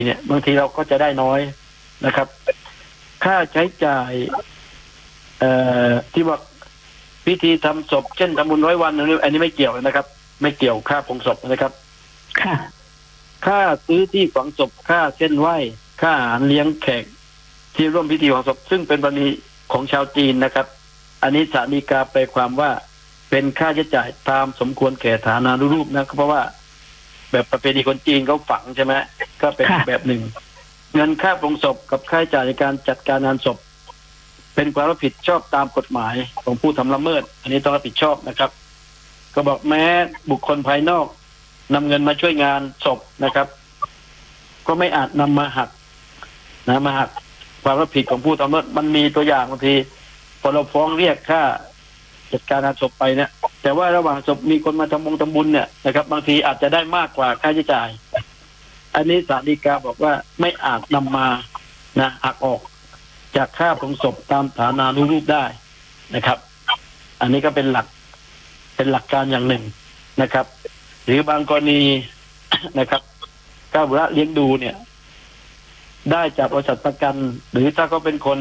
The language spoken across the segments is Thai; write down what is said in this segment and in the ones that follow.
เนี่ยบางทีเราก็จะได้น้อยนะครับค่าใช้จ่ายที่ว่าพิธีทำศพเช่นทำบุญ100 วันอันนี้ไม่เกี่ยวนะครับไม่เกี่ยวค่าผงศพนะครับค่ะค่าซื้อที่ฝังศพค่าเส้นไหว้ค่าอาหารเลี้ยงแขกที่ร่วมพิธีฝังศพซึ่งเป็นประเพณีของชาวจีนนะครับอันนี้ศาลฎีกาแปลความว่าเป็นค่าใช้จ่ายตามสมควรแก่ฐานานุรูปนะเพราะว่าแบบประเพณีคนจีนเขาฝังใช่ไหมก็เป็นแบบหนึ่งเงินค่าปลงศพกับค่าใช้จ่ายในการจัดการงานศพเป็นความรับผิดชอบตามกฎหมายของผู้ทำละเมิดอันนี้ต้องรับผิดชอบนะครับก็บอกแม้บุคคลภายนอกนำเงินมาช่วยงานศพนะครับก็ไม่อาจนำมาหักมาหักความรับผิดของผู้ทำละเมิดมันมีตัวอย่างบางทีพอเราฟ้องเรียกค่าจัดการงานศพไปเนี่ยแต่ว่าระหว่างศพมีคนมาทำบุญเนี่ยนะครับบางทีอาจจะได้มากกว่าค่าใช้จ่ายอันนี้ศาลฎีกาบอกว่าไม่อาจนำมาหักออกจากค่าผงศพตามฐานานุรูปได้นะครับอันนี้ก็เป็นหลักการอย่างหนึ่งนะครับหรือบางกรณีนะครับค่าบุระเลี้ยงดูเนี่ยได้จากบริษัทประกันหรือถ้าเขาเป็นคน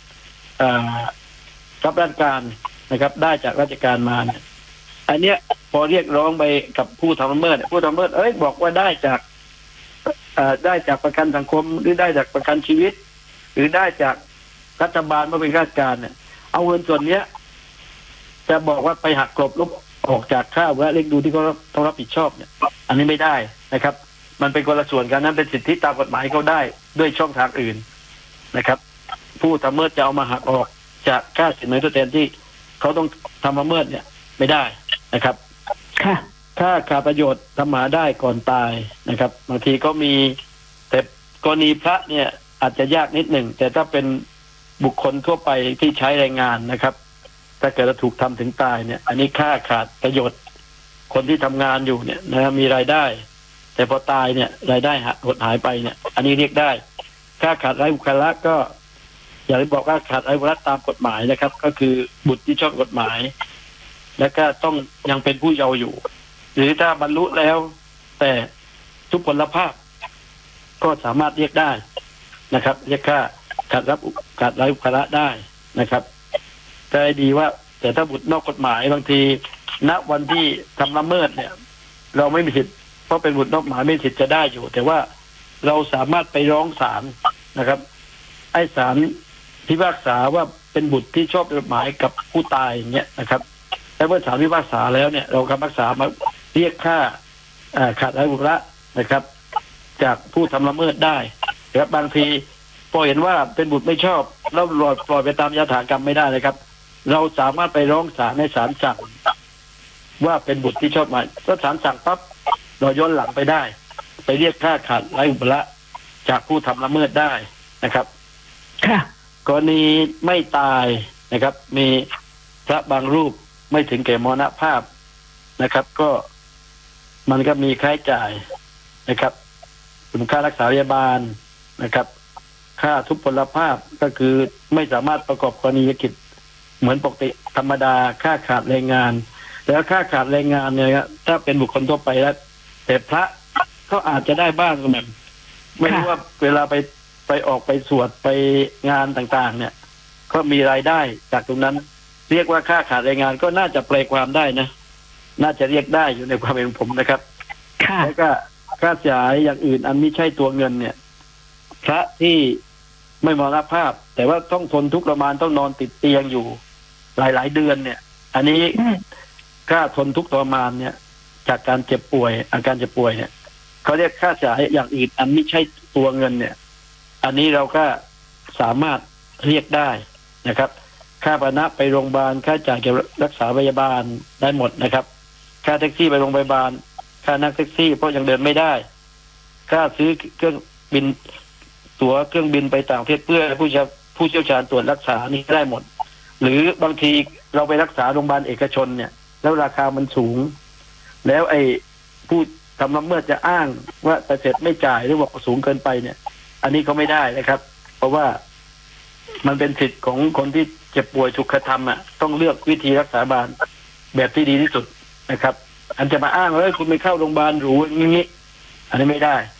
รับราชการนะครับได้จากราชการมาเนี่ยอันเนี้ยพอเรียกร้องไปกับผู้ทำละเมิดบอกว่าได้จากประกันสังคมหรือได้จากประกันชีวิตหรือได้จากรัฐบาลมาเป็นข้าราชการเนี่ยเอาเงินส่วนเนี้ยจะบอกว่าไปหักกลบลบออกจากค่าบุระเลี้ยงดูที่เขาต้องรับผิดชอบเนี่ยอันนี้ไม่ได้นะครับมันเป็นคนละส่วนกันนั้นเป็นสิทธิตามกฎหมายเขาได้ด้วยช่องทางอื่นนะครับผู้ทำละเมิดจะเอามาหักออกจากค่าสินไหมทดแทนที่เขาต้องทำละเมิดเนี่ยไม่ได้นะครับค่าขาดประโยชน์ทำหาได้ก่อนตายนะครับบางทีก็มีแต่กรณีพระเนี่ยอาจจะยากนิดหนึ่งแต่ถ้าเป็นบุคคลทั่วไปที่ใช้แรงงานนะครับถ้าเกิดถูกทำถึงตายเนี่ยอันนี้ค่าขาดประโยชน์คนที่ทำงานอยู่เนี่ยมีรายได้แต่พอตายเนี่ยรายได้หดหายไปเนี่ยอันนี้เรียกได้ค่าขาดไร้บุคละก็อย่างที่บอกว่าขาดไร้บุคละตามกฎหมายนะครับก็คือบุตรที่ชอบกฎหมายแล้วก็ต้องยังเป็นผู้เยาว์อยู่หรือถ้าบรรลุแล้วแต่ทุพพลภาพก็สามารถเรียกได้นะครับเรียกค่าขาดไร้บุคละได้นะครับแต่ดีว่าแต่ถ้าบุตรนอกกฎหมายบางทีณวันที่ทำละเมิดเนี่ยเราไม่มีสิทธิ์เพราะเป็นบุตรนอกหมายไม่มีสิทธิ์จะได้อยู่แต่ว่าเราสามารถไปร้องศาลนะครับไอ้ศาลพิพากษาว่าเป็นบุตรที่ชอบกฎหมายกับผู้ตายอย่างเงี้ยนะครับแล้วเมื่อศาลพิพากษาแล้วเนี่ยเราคำพิพากษามาเรียกค่าขาดไร้บุคละนะครับจากผู้ทำละเมิดได้นะครับบางทีพอเห็นว่าเป็นบุตรไม่ชอบแล้วปล่อยไปตามยถากรรมไม่ได้เลยครับเราสามารถไปร้องศาลในศาลสั่งว่าเป็นบุตรที่ชอบมาถ้าศาลสั่งปั๊บเราย้อนหลังไปได้ไปเรียกค่าขาดไร้บุคละจากผู้ทำละเมิดได้นะครับกรณีไม่ตายนะครับมีพระบางรูปไม่ถึงแก่มรณภาพนะครับก็มันก็มีค่าใช้จ่ายนะครับเป็นค่ารักษาพยาบาลนะครับค่าทุพพลภาพก็คือไม่สามารถประกอบกรณียกิจเหมือนปกติธรรมดาค่าขาดแรงงานแล้วค่าขาดแรงงานเนี่ยถ้าเป็นบุคคลทั่วไปแล้วแต่พระก็อาจจะได้บ้างแบบไม่รู้ว่าเวลาไปออกไปสวดไปงานต่างๆเนี่ยก็มีรายได้จากตรงนั้นเรียกว่าค่าขาดแรงงานก็น่าจะแปลความได้นะน่าจะเรียกได้อยู่ในความเป็นผมนะครับแล้วก็ค่าเสียหายอย่างอื่นอันไม่ใช่ตัวเงินเนี่ยพระที่ไม่มรณภาพแต่ว่าต้องทนทุกข์ทรมานต้องนอนติดเตียงอยู่หลายๆเดือนเนี่ยอันนี้ค่าทนทุกข์ทรมานเนี่ยจากการเจ็บป่วยอาการเจ็บป่วยเนี่ยเขาเรียกค่าเสียหายอย่างอื่นอันไม่ใช่ตัวเงินเนี่ยอันนี้เราก็สามารถเรียกได้นะครับค่าพาหนะไปโรงพยาบาลค่าจ่ายเกี่ยวกับรักษาพยาบาลได้หมดนะครับค่าแท็กซี่ไปโรงพยาบาลค่านั่งแท็กซี่เพราะยังเดินไม่ได้ค่าซื้อเครื่องบินตั๋วเครื่องบินไปต่างประเทศเพื่อผู้เชี่ยวชาญตรวจรักษานี่ได้หมดหรือบางทีเราไปรักษาโรงพยาบาลเอกชนเนี่ยแล้วราคามันสูงแล้วไอ้ผู้ทำละเมิดจะอ้างว่าแต่เสร็จไม่จ่ายหรือบอกสูงเกินไปเนี่ยอันนี้ก็ไม่ได้นะครับเพราะว่ามันเป็นสิทธิ์ของคนที่เจ็บป่วยถูกกระทำต้องเลือกวิธีรักษาบาลแบบที่ดีที่สุดนะครับอันจะมาอ้างว่าคุณไม่เข้าโรงพยาบาลหรูอย่างนี้อันนี้ไม่ได้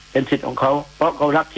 เป็นสิทธิ์ของเขาเพราะเขารัก